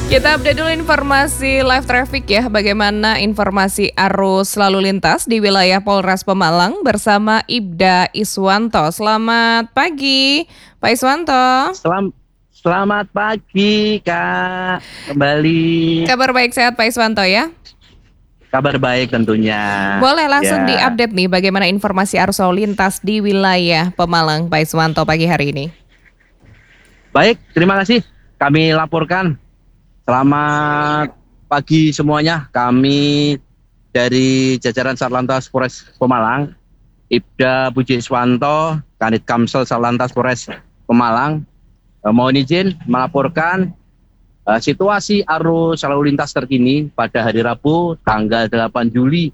Kita update dulu informasi live traffic ya. Bagaimana informasi arus lalu lintas di wilayah Polres Pemalang bersama Ibda Iswanto. Selamat pagi, Pak Iswanto. Selamat pagi, Kak. Kembali. Kabar baik, sehat Pak Iswanto ya? Kabar baik tentunya. Boleh langsung Ya. diupdate nih bagaimana informasi arus lalu lintas di wilayah Pemalang, Pak Iswanto pagi hari ini. Baik, terima kasih. Kami laporkan. Selamat pagi semuanya. Kami dari jajaran Satlantas Polres Pemalang, Ibda Puji Iswanto, Kanit Kamsel Satlantas Polres Pemalang, mohon izin melaporkan situasi arus lalu lintas terkini pada hari Rabu tanggal 8 Juli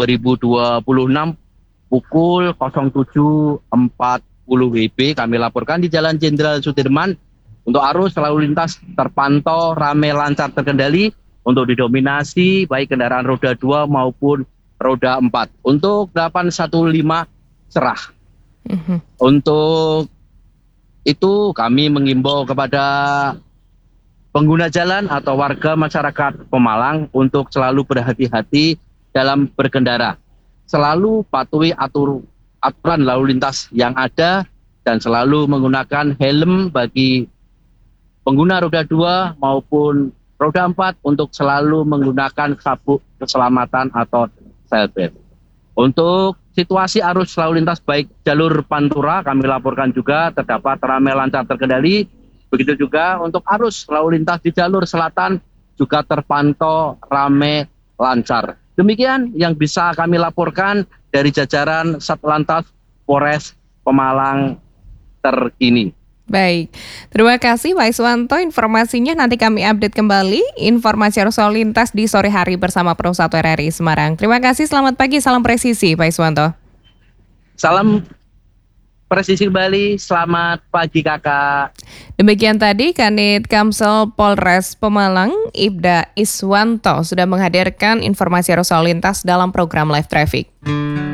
2026 pukul 07.40 WIB. Kami laporkan di Jalan Jenderal Sudirman untuk arus lalu lintas terpantau ramai lancar terkendali untuk didominasi baik kendaraan roda 2 maupun roda 4. Untuk 815 cerah. Untuk itu kami mengimbau kepada pengguna jalan atau warga masyarakat Pemalang untuk selalu berhati-hati dalam berkendara. Selalu patuhi aturan lalu lintas yang ada dan selalu menggunakan helm bagi pengguna roda 2 maupun roda 4 untuk selalu menggunakan sabuk keselamatan atau seatbelt. Untuk situasi arus lalu lintas baik jalur Pantura kami laporkan juga terdapat ramai lancar terkendali. Begitu juga untuk arus lalu lintas di jalur selatan juga terpantau ramai lancar. Demikian yang bisa kami laporkan dari jajaran Satlantas Polres Pemalang terkini. Baik, terima kasih Pak Iswanto. Informasinya nanti kami update kembali informasi arus lalu lintas di sore hari bersama Pro 1 RRI Semarang. Terima kasih, selamat pagi, salam presisi Pak Iswanto. Salam presisi kembali, selamat pagi Kakak. Demikian tadi Kanit Kamsel Polres Pemalang, Ibda Iswanto sudah menghadirkan informasi arus lalu lintas dalam program Live Traffic.